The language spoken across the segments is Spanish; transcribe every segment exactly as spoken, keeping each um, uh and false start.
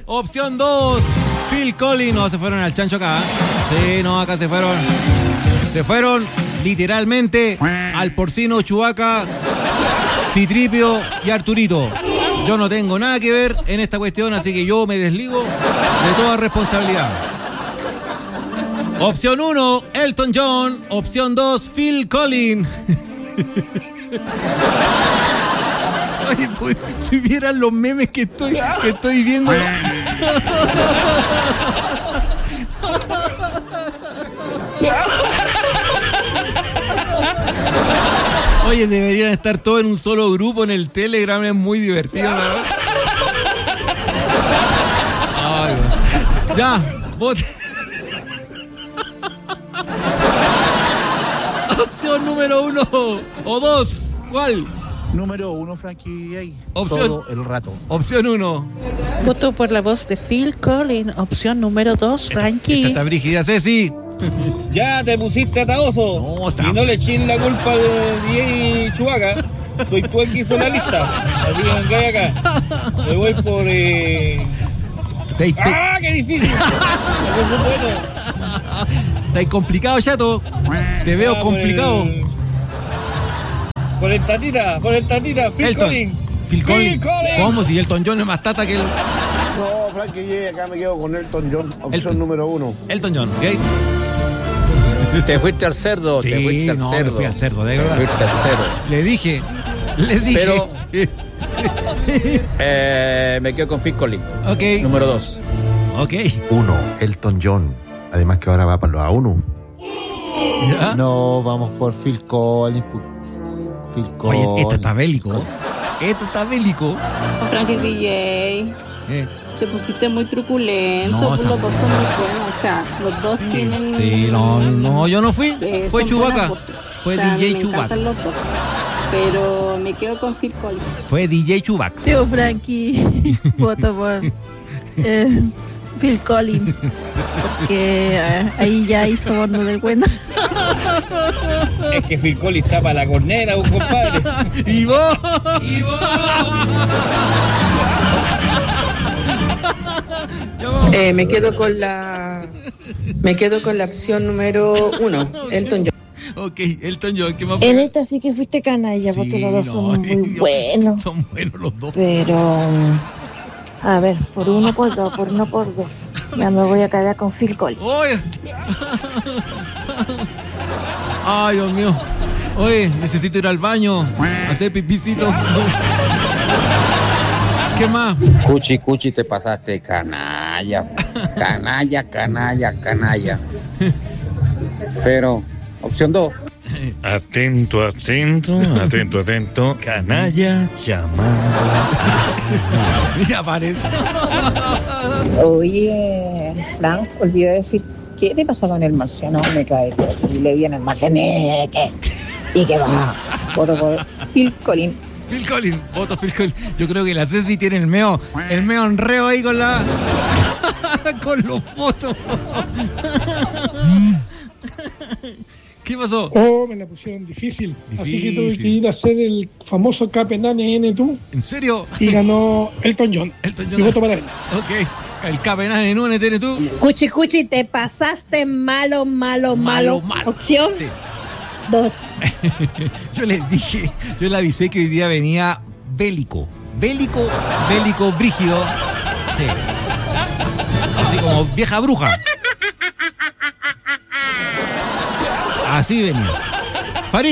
Opción dos, Phil Collins. No, se fueron al chancho acá. Sí, no, acá se fueron. Se fueron literalmente al porcino, Chewbacca, Citripio y Arturito. Yo no tengo nada que ver en esta cuestión, así que yo me desligo de toda responsabilidad. Opción uno, Elton John. Opción dos, Phil Collins. Oye, pues, si vieran los memes que estoy, que estoy viendo. Oye, deberían estar todos en un solo grupo en el Telegram, es muy divertido, ¿no? Ay, ya, vote. Opción número uno o dos, ¿cuál? Número uno, Frankie J. Opción, todo el rato. Opción uno. Voto por la voz de Phil Collins. Opción número dos, Frankie. Esta está brígida, Ceci. Ya te pusiste ataoso. No, está... Y no le echen la culpa de D J Chewbacca. Soy tú el que hizo la lista. Así que venga acá. Me voy por... Eh... Te, te... ¡Ah, qué difícil! Está complicado, chato. Te veo ah, complicado. Por el... por el tatita, por el tatita. Phil Elton. Collins. Phil Collins. ¿Cómo? Si Elton John es más tata que él. No, Frankie J, acá me quedo con Elton John. Opción Elton. número uno. Elton John, ¿ok? Te fuiste al cerdo, Sí, te fuiste al no, cerdo. me fui al cerdo, de verdad. Te fuiste al cerdo. Le dije, le dije. Pero eh, me quedo con Phil Collins. Ok. Número dos. Ok. Uno, Elton John. Además que ahora va para los A uno. ¿Ya? No, vamos por Phil Collins. Phil Collins. Oye, esto está bélico. Esto está bélico. Frankie D J, Eh. te pusiste muy truculento. No, pues está los dos son muy buenos. O sea, los dos tienen. Sí, no, no, yo no fui. eh, Fue son Chewbacca. buenas voces. Fue O sea, D J me Chewbacca. encantan los dos. Pero me quedo con Phil Collins. Fue D J Chewbacca. Tío Frankie, voto por eh, Phil Collins. Porque eh, ahí ya hizo horno del bueno. Es que Phil Collins está para la cornera, un compadre. ¡Y vos! ¡Y vos! Eh, me quedo con la me quedo con la opción número uno, Elton John. Ok, Elton John, ¿qué más? En esta sí que fuiste canalla, Sí, porque los dos no, son muy Dios, buenos. Son buenos los dos. Pero, a ver, por uno por dos, por uno por dos. Ya me voy a quedar con Phil Collins. Oye. Ay, Dios mío. Oye, necesito ir al baño, hacer pipicito. ¿Qué más? Cuchi, cuchi, te pasaste canalla. Canalla, canalla, canalla. Pero, opción dos. Atento, atento, atento, atento. Canalla llamando. Mira, aparece. Oye, Frank, olvidé decir, ¿qué te pasó con el marciano? Me cae y le viene el marcianeque. ¿Y qué va? Por, por Phil Collins. Phil Collins, voto Phil Collins. Yo creo que la Ceci tiene el meo, el meo enreo ahí con la... con los fotos. ¿Qué pasó? Oh, me la pusieron difícil. Difícil. Así que tuve que ir a hacer el famoso K P N N tú. ¿En serio? Y ganó Elton John. Elton Mi John. voto para él. Ok. El Capenán en un ¿tienes tú? Cuchi, cuchi, te pasaste malo, malo, malo. Malo, malo. Opción Sí. dos. Yo les dije, yo le avisé que hoy día venía bélico. Bélico, bélico, brígido. Sí. Así como vieja bruja. Así venía. Farid.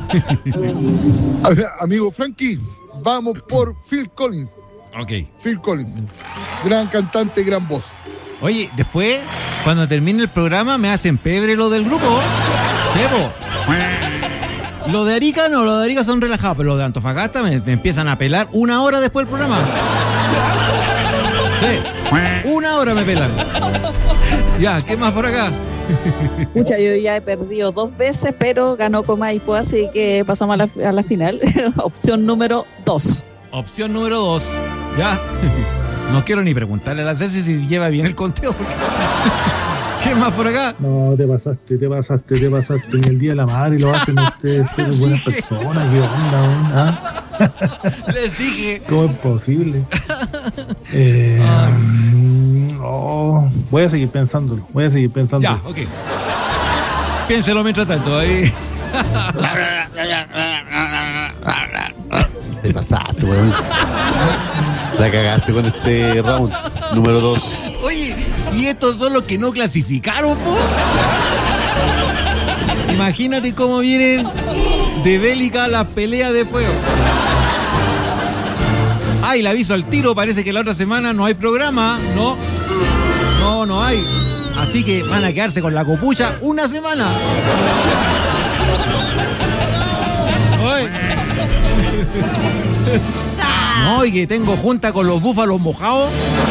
Amigo Frankie, vamos por Phil Collins. Ok. Phil Collins. Gran cantante, gran voz. Oye, después, cuando termine el programa, me hacen pebre lo del grupo. Sebo. Lo de Arica no, lo de Arica son relajados, pero lo de Antofagasta me, me empiezan a pelar una hora después del programa. Sí. Una hora me pelan. Ya, ¿qué más por acá? Pucha, yo ya he perdido dos veces, pero ganó Comaypo, así que pasamos a la, a la final. Opción número dos. Opción número dos. Ya. No quiero ni preguntarle a la Ceci si lleva bien el conteo. ¿Qué más por acá? No, te pasaste, te pasaste, te pasaste. En el Día de la Madre lo hacen ustedes ser buenas personas. ¿Qué onda? ¿Ah? Les dije. ¿Cómo es posible? Eh, ah. voy a seguir pensándolo, voy a seguir pensándolo. Ya, ok. Piénselo mientras tanto, ahí. Te pasaste, weón. La cagaste con este round. Número dos. Oye, ¿y estos son los que no clasificaron, po? Imagínate cómo vienen de bélica las peleas después. Ay, le aviso al tiro, parece que la otra semana no hay programa. No, no, no hay. Así que van a quedarse con la copucha una semana. Oye. No, y que tengo junta con los búfalos mojados.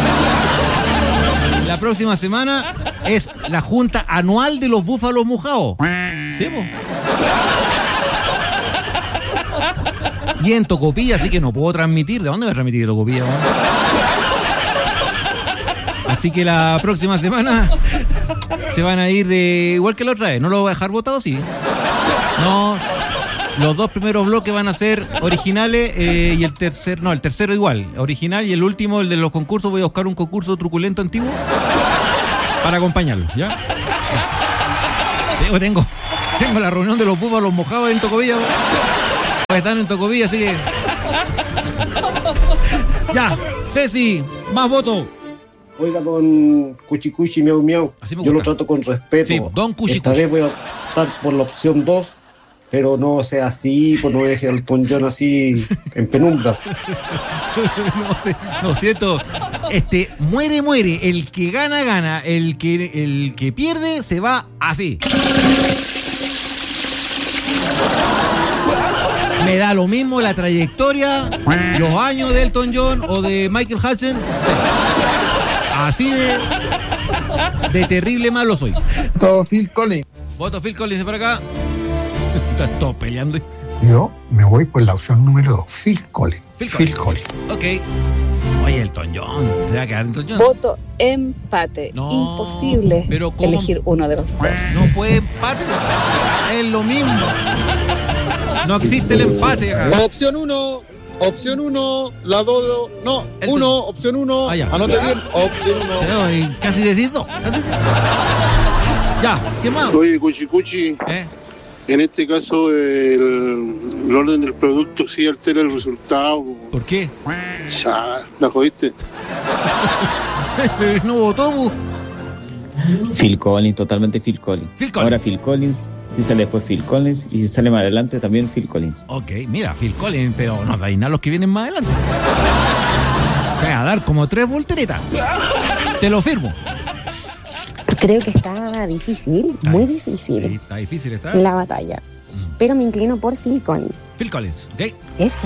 La próxima semana es la junta anual de los búfalos mojados. ¿Sí, po? Y en Tocopilla, así que no puedo transmitir. ¿De dónde voy a transmitir Tocopilla? ¿No? Así que la próxima semana se van a ir de igual que la otra vez. No lo voy a dejar votado, sí. No. Los dos primeros bloques van a ser originales eh, y el tercer, no, el tercero igual, original, y el último, el de los concursos, voy a buscar un concurso truculento antiguo para acompañarlo, ¿ya? Ya. Sí, tengo, tengo la reunión de los búfalos mojados en Tocopilla. Pues están en Tocopilla, así que... Ya, Ceci, más votos. Oiga, don Cuchicuchi, miau, miau. Yo lo trato con respeto. Sí, don Cuchicuchi. Esta vez voy a optar por la opción dos. Pero no sea así, pues no deje al Elton John así en penumbras. No sé, no siento. Este, muere, muere. El que gana, gana. El que, el que pierde se va así. Me da lo mismo la trayectoria, los años de Elton John o de Michael Hutchins. Así de, de terrible malo soy. Voto Phil Collins. Voto Phil Collins para acá. Están todos peleando. Yo me voy por la opción número dos, Phil Collins. Phil, Phil Collins. Collins. Ok. Oye, Elton John. ¿Te va a quedar Elton John? Voto empate. No, imposible pero ¿cómo? Elegir uno de los dos. No puede empate. Es lo mismo. No existe el empate acá. La opción uno, opción uno, la dos, no, Elton. uno, opción uno. Ah, ya. Anote bien, opción uno. Sí, casi decís dos. Casi. Ya, ¿qué más? Oye, Cuchi Cuchi. ¿Eh? En este caso, el, el orden del producto sí altera el resultado. ¿Por qué? Ya, la jodiste. No votó. Phil Collins, totalmente Phil Collins. Phil Collins. Ahora Phil Collins, si sale después Phil Collins, y si sale más adelante también Phil Collins. Ok, mira, Phil Collins, pero no sabéis nada los que vienen más adelante. Te voy a dar como tres volteretas. Te lo firmo. Creo que está difícil, está muy difícil. Sí, está difícil, está. La batalla. Mm. Pero me inclino por Phil Collins. Phil Collins, ok. Eso.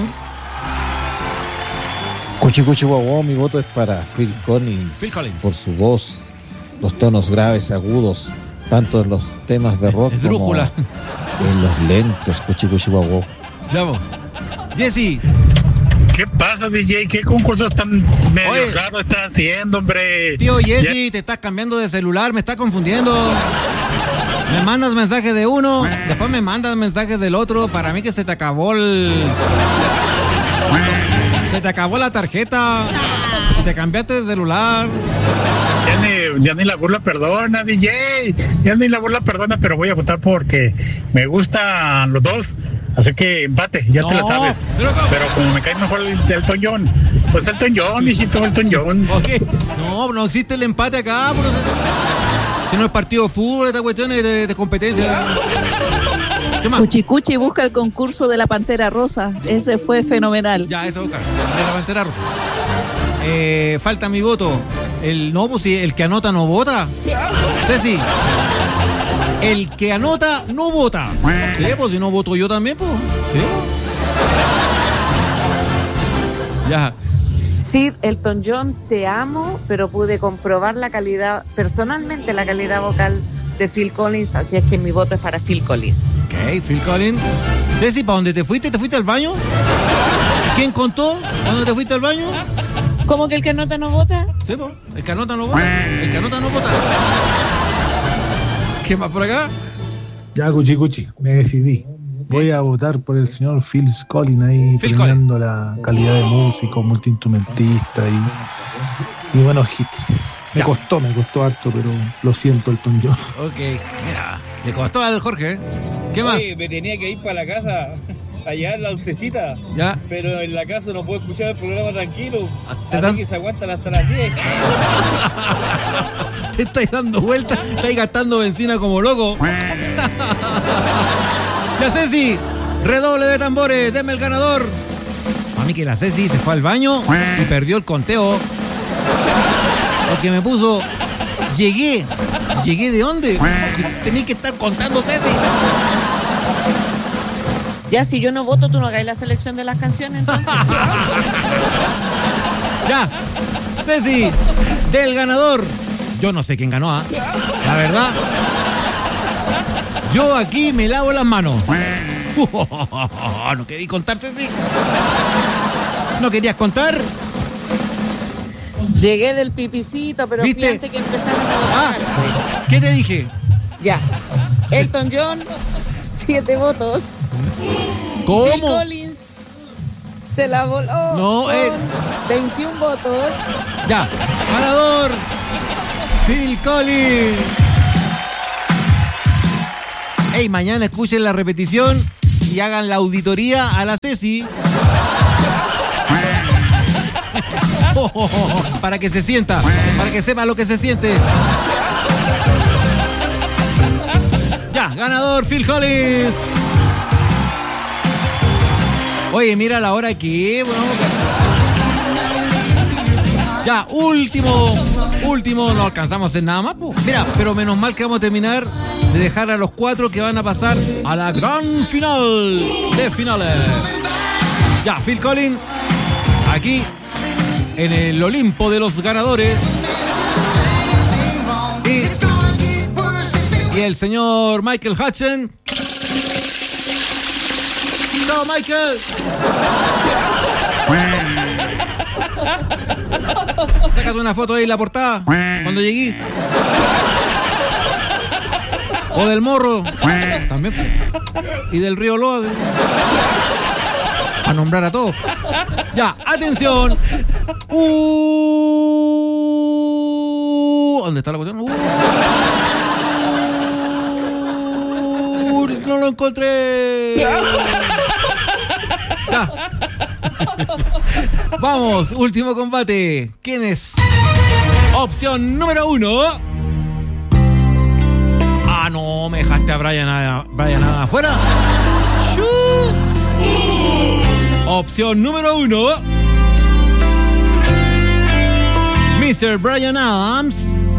Cuchi Cuchi Guau, mi voto es para Phil Collins. Phil Collins. Por su voz, los tonos graves, agudos, tanto en los temas de rock como en los lentos. Cuchi Cuchi Guau. Ya vos. Jesse. ¿Qué pasa, D J? ¿Qué concursos tan medio Oye, raros estás haciendo, hombre? Tío Jesse, te estás cambiando de celular, me está confundiendo. Me mandas mensajes de uno, después me mandas mensajes del otro. Para mí que se te acabó el... Se te acabó la tarjeta. Te cambiaste de celular. Ya ni, ya ni la burla perdona, D J. Ya ni la burla perdona, pero voy a votar porque me gustan los dos. Así que empate, ya no, te la sabes. Pero, pero como me cae mejor el Elton John, pues Elton John, hijito, Elton John. Okay. No, no existe el empate acá. Pero... Si no es partido de fútbol, esta cuestión es de, de competencia. ¿Qué más? Cuchi Cuchi busca el concurso de la Pantera Rosa. Ese fue fenomenal. Ya, eso busca. De la Pantera Rosa. Eh, falta mi voto. El no, pues si el que anota no vota. Ceci. El que anota no vota. Sí, pues si no voto yo también, pues. Sí. Ya. Sí, Elton John, te amo, pero pude comprobar la calidad, personalmente la calidad vocal de Phil Collins, así es que mi voto es para Phil Collins. Ok, Phil Collins. Ceci, ¿para dónde te fuiste? ¿Te fuiste al baño? ¿Quién contó? ¿Dónde te fuiste al baño? ¿Cómo que el que anota no vota? Sí, pues, el que anota no vota. El que anota no vota. ¿Qué más por acá? Ya, Cuchi Cuchi, me decidí. Voy a votar por el señor Phil Collins ahí, Phil premiando Collins. La calidad de músico, multiinstrumentista y, y buenos hits. Me Ya. costó, me costó harto, pero lo siento, Elton John. Ok, mira, le costó al Jorge. ¿eh? ¿Qué más? Oye, me tenía que ir para la casa, allá en la dulcecita. Ya. Pero en la casa no puedo escuchar el programa tranquilo. te Así dan- que se aguantan hasta las diez. Te estáis dando vueltas, estáis gastando benzina como loco. Ya Ceci, redoble de tambores, denme el ganador. A mí que la Ceci se fue al baño y perdió el conteo. Porque me puso, llegué. ¿Llegué de dónde? Tenéis que estar contando, Ceci. Ya, si yo no voto, tú no hagáis la selección de las canciones, entonces. Ya, Ceci, del ganador. Yo no sé quién ganó, ¿ah? La verdad. Yo aquí me lavo las manos. No quería contar, Ceci. ¿No querías contar? Llegué del pipicito, pero ¿Viste? fui antes que empezaran a votar. ¿Qué te dije? Ya. Elton John, siete votos. ¿Cómo? Phil Collins se la voló. No, con eh. veintiún votos. Ya, ganador, Phil Collins. Ey, mañana escuchen la repetición y hagan la auditoría a la Ceci. Oh, oh, oh, para que se sienta, para que sepa lo que se siente. Ya, ganador Phil Collins. Oye, mira la hora que... Bueno, ya, último, último, no alcanzamos a hacer nada más, po. Mira, pero menos mal que vamos a terminar de dejar a los cuatro que van a pasar a la gran final de finales. Ya, Phil Collins, aquí en el Olimpo de los ganadores. Y, y el señor Michael Hutchins. ¡Chao, Michael! Sácate una foto ahí en la portada cuando llegué. O del morro también. Y del río Loa. A nombrar a todos. Ya, atención. Uh, ¿Dónde está la cuestión? Uh, no lo encontré. Ya. Vamos, último combate. ¿Quién es? Opción número uno. Ah, no, me dejaste a Brian, a Brian afuera. Opción número uno. mister Brian Adams